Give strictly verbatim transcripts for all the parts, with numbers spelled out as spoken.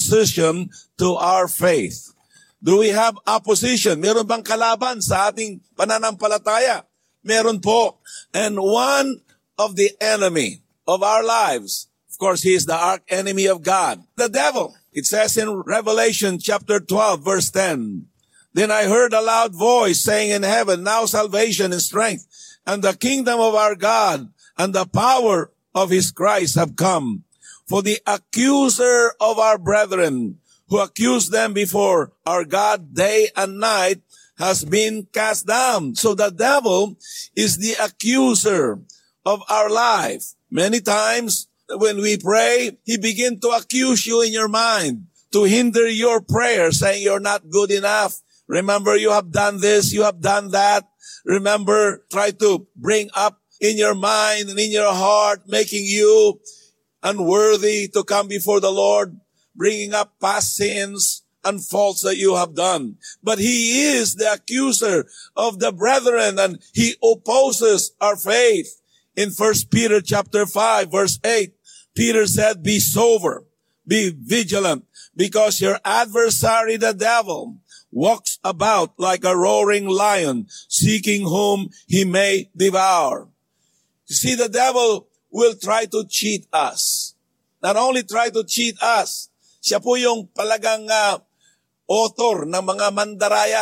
opposition to our faith. Do we have opposition? Meron bang kalaban sa ating pananampalataya? Meron po. And one of the enemy of our lives, of course, he is the arch enemy of God, the devil. It says in Revelation chapter twelve, verse ten, "Then I heard a loud voice saying in heaven, now salvation and strength, and the kingdom of our God, and the power of his Christ have come. For the accuser of our brethren, who accused them before our God day and night, has been cast down." So the devil is the accuser of our life. Many times when we pray, he begins to accuse you in your mind, to hinder your prayer, saying you're not good enough. Remember, you have done this, you have done that. Remember, try to bring up in your mind and in your heart, making you unworthy to come before the Lord, bringing up past sins and faults that you have done. But he is the accuser of the brethren, and he opposes our faith. In First Peter chapter five, verse eight, Peter said, "Be sober, be vigilant, because your adversary, the devil, walks about like a roaring lion, seeking whom he may devour." You see, the devil will try to cheat us. Not only try to cheat us, siya po yung palagang uh, author ng mga mandaraya.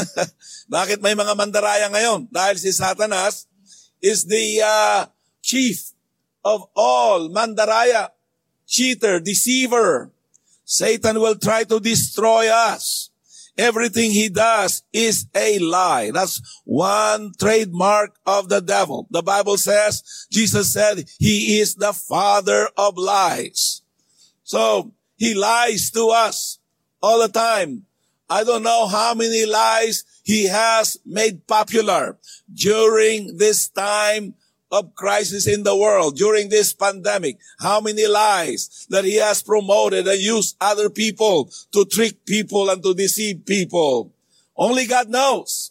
Bakit may mga mandaraya ngayon? Dahil si Satanas is the uh, chief of all mandaraya, cheater, deceiver. Satan will try to destroy us. Everything he does is a lie. That's one trademark of the devil. The Bible says, Jesus said, he is the father of lies. So, he lies to us all the time. I don't know how many lies he has made popular during this time of crisis in the world, during this pandemic. How many lies that he has promoted and used other people to trick people and to deceive people. Only God knows.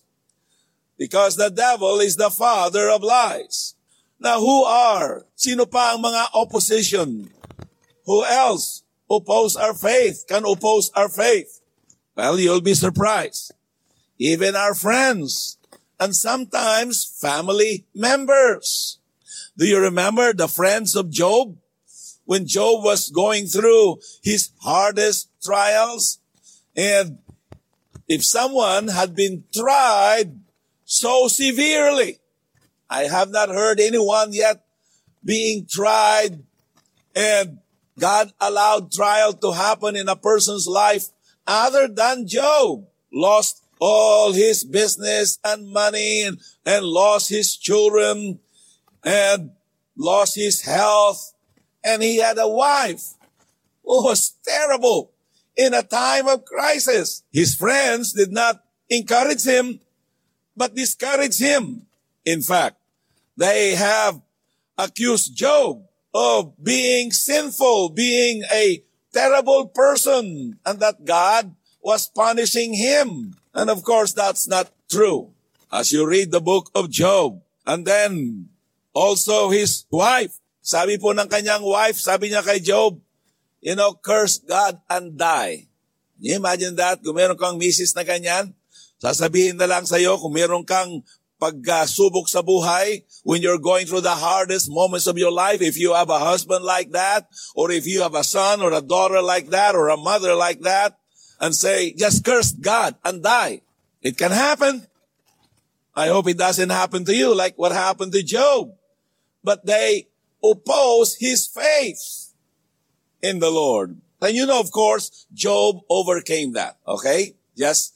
Because the devil is the father of lies. Now, who are? Sino pa ang mga opposition? Who else oppose our faith, can oppose our faith? Well, you'll be surprised. Even our friends, and sometimes family members. Do you remember the friends of Job? When Job was going through his hardest trials, and if someone had been tried so severely, I have not heard anyone yet being tried, and God allowed trial to happen in a person's life other than Job. Lost all his business and money, and, and lost his children, and lost his health. And he had a wife who was terrible in a time of crisis. His friends did not encourage him, but discouraged him. In fact, they have accused Job of being sinful, being a terrible person, and that God was punishing him. And of course, that's not true. As you read the book of Job, and then also his wife, sabi po ng kanyang wife, sabi niya kay Job, you know, curse God and die. Can you imagine that? Kung meron kang misis na ganyan, sasabihin na lang sa'yo, kung meron kang pagsubok sa buhay, when you're going through the hardest moments of your life, if you have a husband like that, or if you have a son or a daughter like that, or a mother like that, and say, just curse God and die. It can happen. I hope it doesn't happen to you like what happened to Job. But they oppose his faith in the Lord. And you know, of course, Job overcame that, okay? Just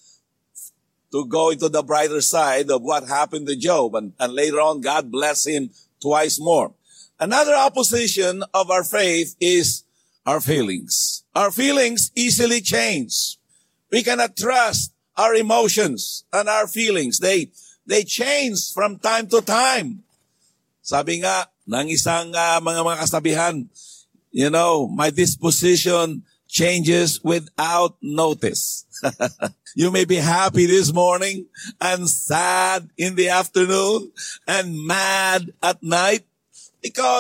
to go into the brighter side of what happened to Job. And, and later on, God blessed him twice more. Another opposition of our faith is our feelings. Our feelings easily change. We cannot trust our emotions and our feelings. They, they change from time to time. Sabi nga ng isang uh, mga mga kasabihan, you know, my disposition changes without notice. You may be happy this morning and sad in the afternoon and mad at night because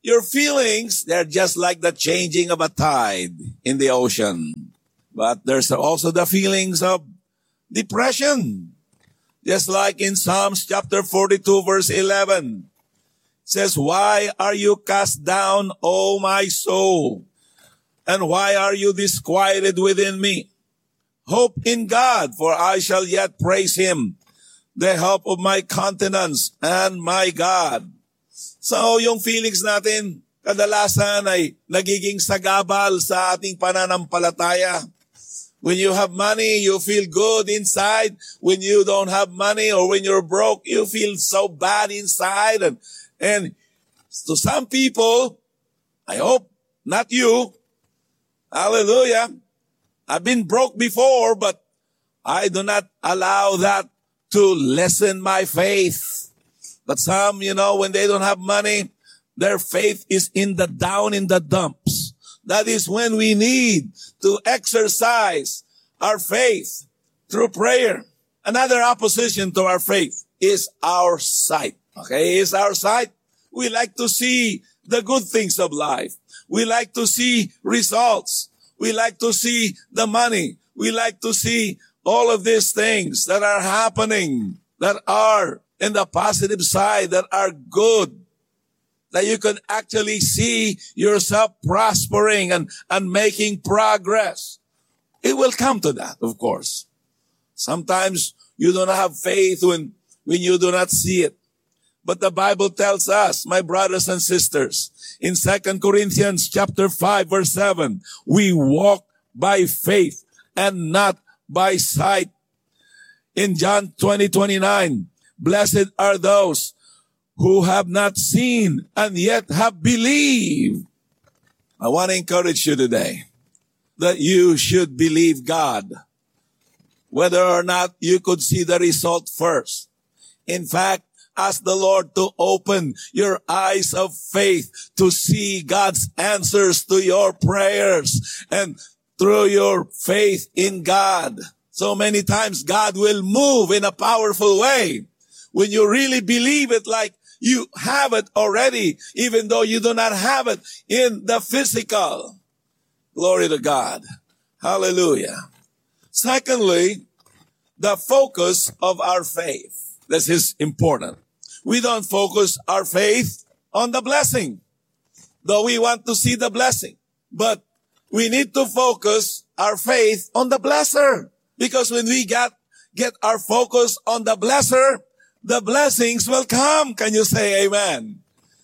Your feelings, they're just like the changing of a tide in the ocean. But there's also the feelings of depression. Just like in Psalms chapter forty-two verse eleven. It says, why are you cast down, O my soul? And why are you disquieted within me? Hope in God, for I shall yet praise him, the help of my countenance and my God. So yung feelings natin, kadalasan ay nagiging sagabal sa ating pananampalataya. When you have money, you feel good inside. When you don't have money or when you're broke, you feel so bad inside. And, and to some people, I hope not you, hallelujah, I've been broke before, but I do not allow that to lessen my faith. But some, you know, when they don't have money, their faith is in the down in the dumps. That is when we need to exercise our faith through prayer. Another opposition to our faith is our sight. Okay, is our sight. We like to see the good things of life. We like to see results. We like to see the money. We like to see all of these things that are happening, that are in the positive side, that are good, that you can actually see yourself prospering and, and making progress. It will come to that, of course. Sometimes you don't have faith when, when you do not see it. But the Bible tells us, my brothers and sisters, in Second Corinthians chapter five, verse seven, we walk by faith and not by sight. In John twenty, twenty-nine, blessed are those who have not seen and yet have believed. I want to encourage you today that you should believe God, whether or not you could see the result first. In fact, ask the Lord to open your eyes of faith to see God's answers to your prayers and through your faith in God. So many times God will move in a powerful way when you really believe it, like you have it already, even though you do not have it in the physical. Glory to God. Hallelujah. Secondly, the focus of our faith. This is important. We don't focus our faith on the blessing, though we want to see the blessing. But we need to focus our faith on the blesser. Because when we get, get our focus on the blesser, the blessings will come. Can you say amen?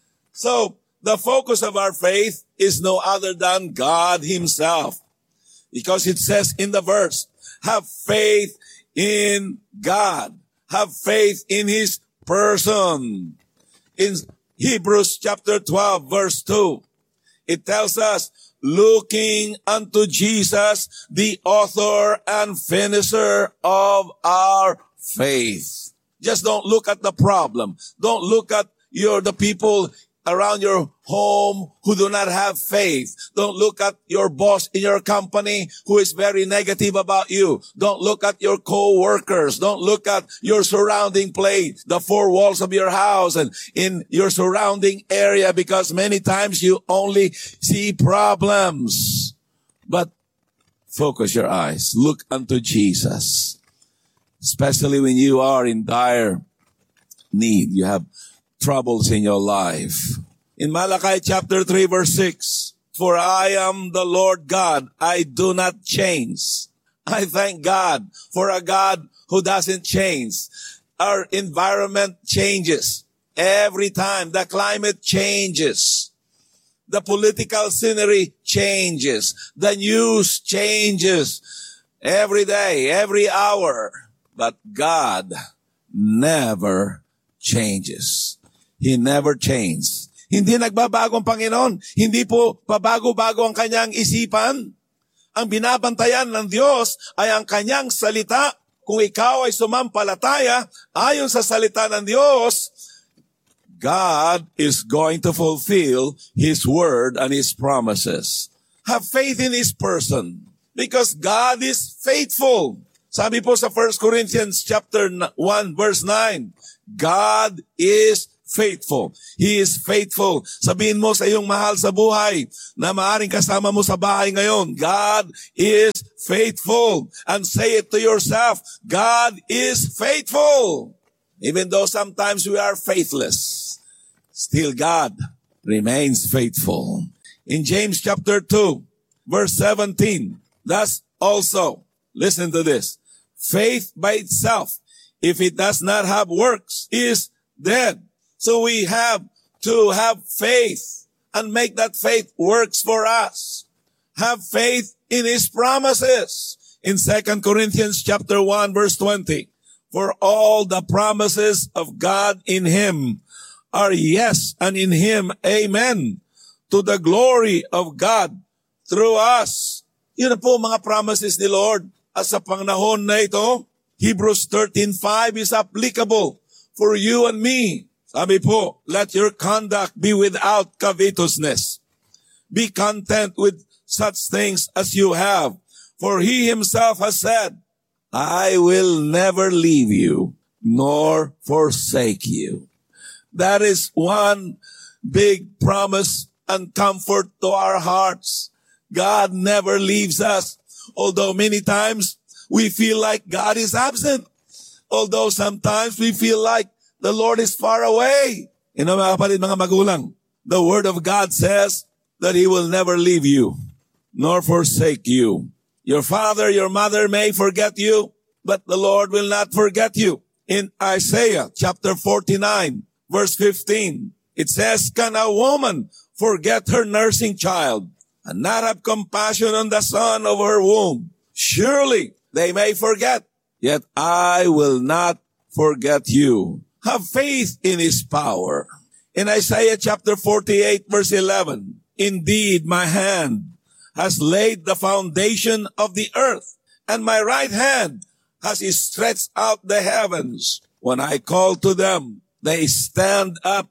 So the focus of our faith is no other than God himself. Because it says in the verse, have faith in God. Have faith in his person. In Hebrews chapter twelve, verse two, it tells us, looking unto Jesus, the author and finisher of our faith. Just don't look at the problem. Don't look at your, the people around your home who do not have faith. Don't look at your boss in your company who is very negative about you. Don't look at your co-workers. Don't look at your surrounding place, the four walls of your house and in your surrounding area, because many times you only see problems. But focus your eyes. Look unto Jesus. Especially when you are in dire need. You have troubles in your life. In Malachi chapter three, verse six, for I am the Lord God, I do not change. I thank God for a God who doesn't change. Our environment changes every time. The climate changes. The political scenery changes. The news changes every day, every hour. But God never changes. He never changed. Hindi nagbabago ang Panginoon. Hindi po pabago-bago ang kanyang isipan. Ang binabantayan ng Diyos ay ang kanyang salita. Kung ikaw ay sumampalataya ayon sa salita ng Diyos, God is going to fulfill His word and His promises. Have faith in His person because God is faithful. Sabi po sa First Corinthians chapter one verse nine, God is faithful. He is faithful. Sabihin mo sa iyong mahal sa buhay na maaring kasama mo sa bahay ngayon, God is faithful. And say it to yourself, God is faithful. Even though sometimes we are faithless, still God remains faithful. In James chapter two, verse seventeen, thus also, listen to this, faith by itself, if it does not have works, is dead. So we have to have faith and make that faith works for us. Have faith in His promises. In Second Corinthians chapter one, verse twenty, for all the promises of God in Him are yes, and in Him, amen, to the glory of God through us. Yun na po mga promises ni Lord. At sa panahon na ito, Hebrews thirteen five is applicable for you and me. Sabi po, let your conduct be without covetousness. Be content with such things as you have. For He Himself has said, I will never leave you nor forsake you. That is one big promise and comfort to our hearts. God never leaves us. Although many times we feel like God is absent. Although sometimes we feel like the Lord is far away. You know, mga kapatid, mga magulang, the Word of God says that He will never leave you, nor forsake you. Your father, your mother may forget you, but the Lord will not forget you. In Isaiah chapter forty-nine, verse fifteen, it says, can a woman forget her nursing child and not have compassion on the son of her womb? Surely they may forget, yet I will not forget you. Have faith in His power. In Isaiah chapter forty-eight, verse eleven, indeed my hand has laid the foundation of the earth, and my right hand has stretched out the heavens. When I call to them, they stand up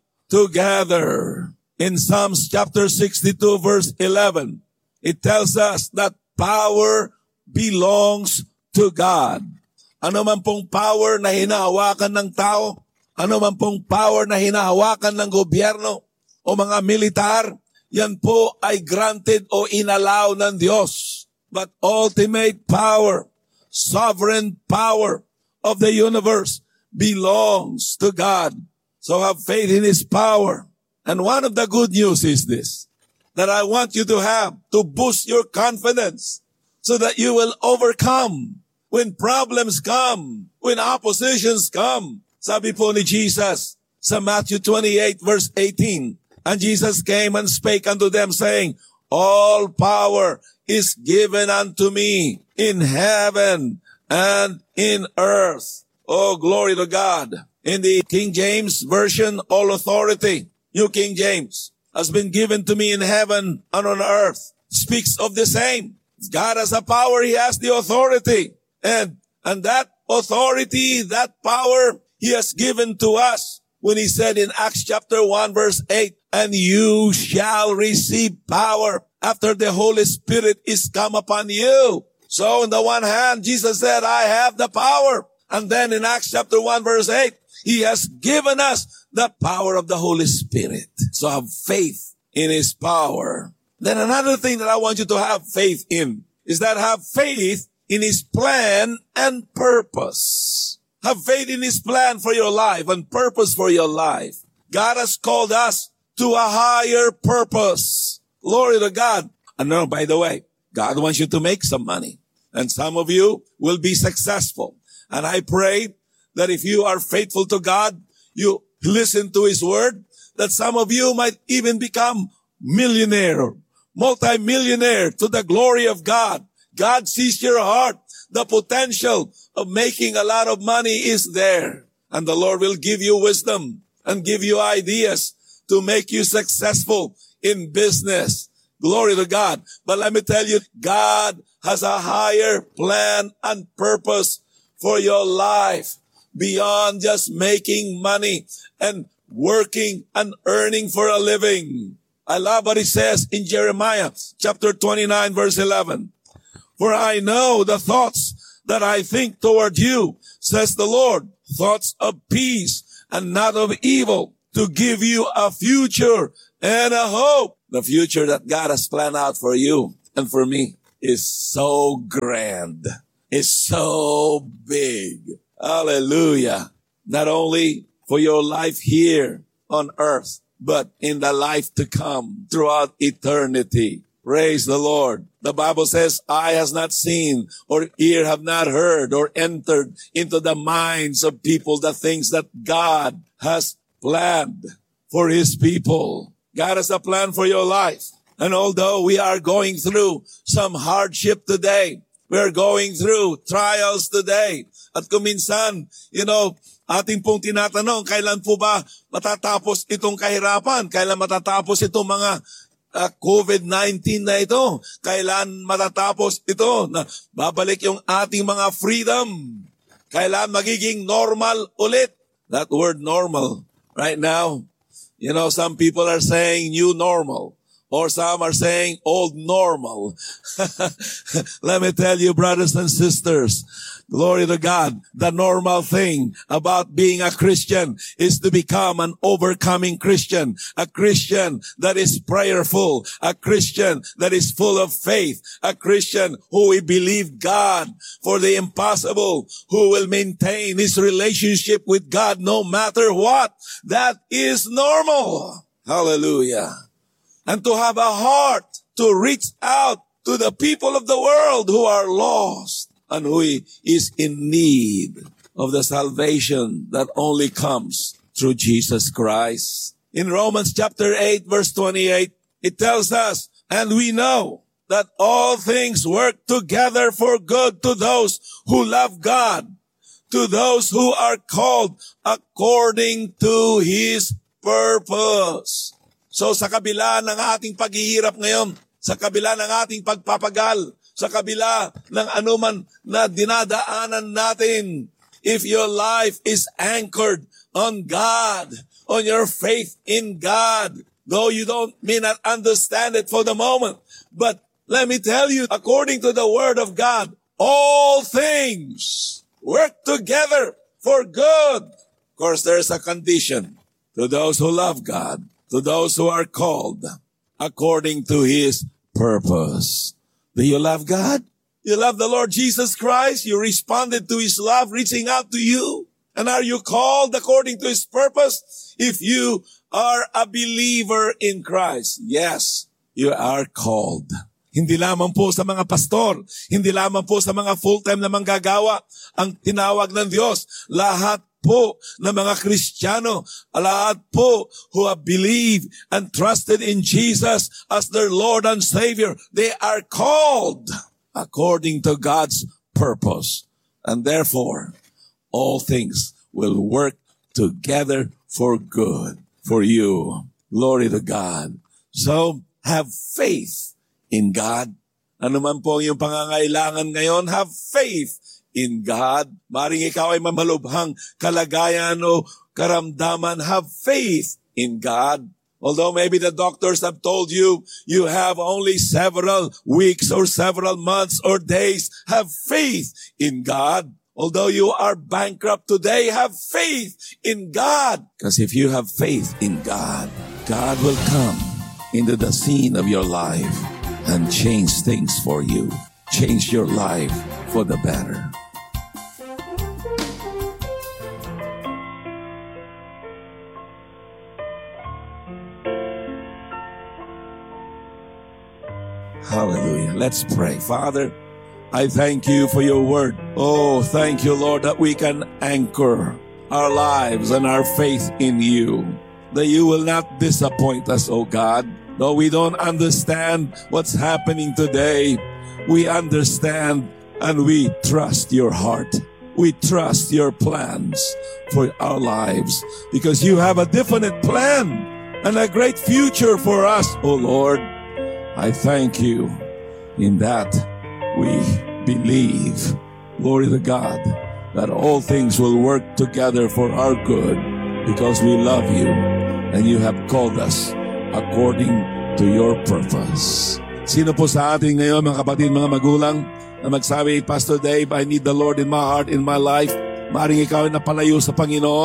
together. In Psalms chapter sixty-two, verse eleven, it tells us that power belongs to God. Ano man pong power na hinahawakan ng tao, ano man pong power na hinahawakan ng gobyerno o mga militar, yan po ay granted o inallow ng Diyos. But ultimate power, sovereign power of the universe belongs to God. So have faith in His power. And one of the good news is this, that I want you to have to boost your confidence so that you will overcome when problems come, when oppositions come. Sabi po ni Jesus sa Matthew twenty-eight, verse eighteen, and Jesus came and spake unto them, saying, all power is given unto me in heaven and in earth. Oh, glory to God. In the King James Version, all authority, New King James, has been given to me in heaven and on earth. Speaks of the same. God has a power, He has the authority. And, and that authority, that power, He has given to us when He said in Acts chapter one, verse eight, and you shall receive power after the Holy Spirit is come upon you. So on the one hand, Jesus said, I have the power. And then in Acts chapter one, verse eight, He has given us the power of the Holy Spirit. So have faith in His power. Then another thing that I want you to have faith in is that have faith in His plan and purpose. Have faith in His plan for your life and purpose for your life. God has called us to a higher purpose. Glory to God. And now, by the way, God wants you to make some money. And some of you will be successful. And I pray that if you are faithful to God, you listen to His word, that some of you might even become millionaire, multi-millionaire to the glory of God. God sees your heart. The potential of making a lot of money is there. And the Lord will give you wisdom and give you ideas to make you successful in business. Glory to God. But let me tell you, God has a higher plan and purpose for your life beyond just making money and working and earning for a living. I love what He says in Jeremiah chapter twenty-nine, verse eleven. For I know the thoughts that I think toward you, says the Lord, thoughts of peace and not of evil, to give you a future and a hope. The future that God has planned out for you and for me is so grand. It's so big. Hallelujah. Not only for your life here on earth, but in the life to come throughout eternity. Praise the Lord. The Bible says, eye has not seen, or ear have not heard, or entered into the minds of people the things that God has planned for His people. God has a plan for your life. And although we are going through some hardship today, we are going through trials today. At kuminsan, you know, ating pong tinatanong, kailan po ba matatapos itong kahirapan? Kailan matatapos itong mga Uh, COVID nineteen na ito? Kailan matatapos ito? Na babalik yung ating mga freedom? Kailan magiging normal ulit? That word normal, right now, you know, some people are saying new normal. Or some are saying old normal. Let me tell you, brothers and sisters, glory to God, the normal thing about being a Christian is to become an overcoming Christian, a Christian that is prayerful, a Christian that is full of faith, a Christian who will believe God for the impossible, who will maintain his relationship with God no matter what. That is normal. Hallelujah. And to have a heart to reach out to the people of the world who are lost and who is in need of the salvation that only comes through Jesus Christ. In Romans chapter eight, verse twenty-eight, it tells us, and we know that all things work together for good to those who love God, to those who are called according to His purpose. So sa kabila ng ating paghihirap ngayon, sa kabila ng ating pagpapagal, sa kabila ng anuman na dinadaanan natin, if your life is anchored on God, on your faith in God, though you don't may not understand it for the moment, but let me tell you, according to the Word of God, all things work together for good. Of course, there's a condition to those who love God, to those who are called according to His purpose. Do you love God? You love the Lord Jesus Christ? You responded to His love reaching out to you? And are you called according to His purpose? If you are a believer in Christ, yes, you are called. Hindi lamang po sa mga pastor, hindi lamang po sa mga full-time na manggagawa ang tinawag ng Diyos. Lahat po ng mga Kristiyano, lahat po who have believed and trusted in Jesus as their Lord and Savior, they are called according to God's purpose. And therefore, all things will work together for good for you. Glory to God. So, have faith in God. Ano man po yung pangangailangan ngayon, have faith in God. Maring ikaw ay mamalubhang kalagayan o karamdaman, have faith in God. Although maybe the doctors have told you, you have only several weeks or several months or days, have faith in God. Although you are bankrupt today, have faith in God. Because if you have faith in God, God will come into the scene of your life and change things for you. Change your life for the better. Hallelujah. Let's pray. Father, I thank you for your word. Oh, thank you, Lord, that we can anchor our lives and our faith in you, that you will not disappoint us, oh God. Though we don't understand what's happening today, we understand and we trust your heart. We trust your plans for our lives because you have a definite plan and a great future for us, oh Lord. I thank you. In that we believe, glory to God, that all things will work together for our good because we love you and you have called us according to your purpose. Sino po sa atin ngayon, mga kapatid, mga magulang, na magsabi, Pastor Dave, I need the Lord in my heart, in my life. Maaring ikaw ay napalayo sa Panginoon.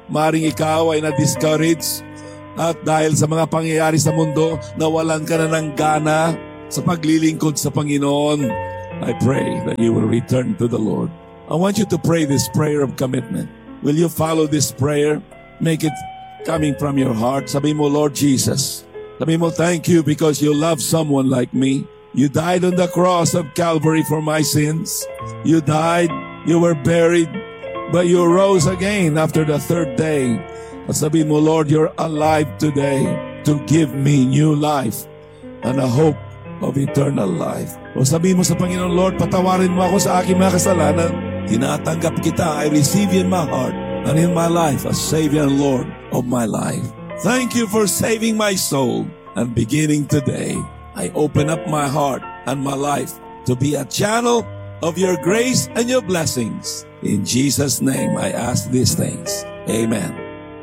Maring ikaw ay na-discourage at dahil sa mga pangyayari sa mundo, nawalan ka na ng gana sa paglilingkod sa Panginoon. I pray that you will return to the Lord. I want you to pray this prayer of commitment. Will you follow this prayer? Make it coming from your heart. Sabi mo, Lord Jesus, sabi mo, thank you because you love someone like me. You died on the cross of Calvary for my sins. You died, you were buried, but you rose again after the third day. At sabi mo, Lord, you're alive today to give me new life and a hope of eternal life. O sabi mo sa Panginoon, Lord, patawarin mo ako sa aking mga kasalanan. Tinatanggap kita. I receive you in my heart and in my life as Savior and Lord of my life. Thank you for saving my soul. And beginning today, I open up my heart and my life to be a channel of your grace and your blessings. In Jesus' name, I ask these things. Amen.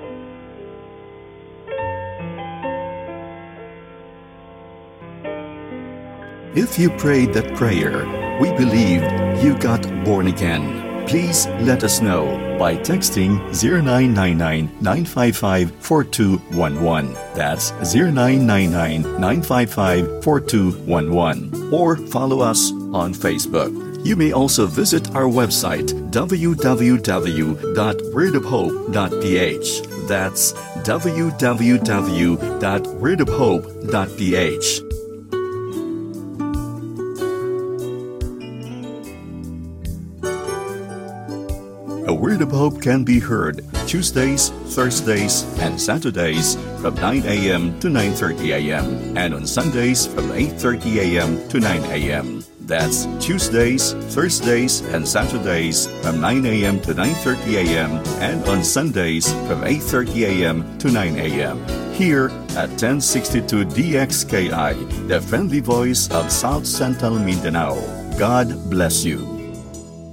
If you prayed that prayer, we believe you got born again. Please let us know by texting zero nine nine nine, nine five five, four two one one. That's zero nine nine nine, nine five five, four two one one. Or follow us on Facebook. You may also visit our website, w w w dot word of hope dot p h. That's w w w dot word of hope dot p h. A Word of Hope can be heard Tuesdays, Thursdays, and Saturdays from nine a.m. to nine thirty a.m. and on Sundays from eight thirty a.m. to nine a.m. That's Tuesdays, Thursdays, and Saturdays from nine a.m. to nine thirty a.m. and on Sundays from eight thirty a.m. to nine a.m. Here at ten sixty-two D X K I, the friendly voice of South Central Mindanao. God bless you.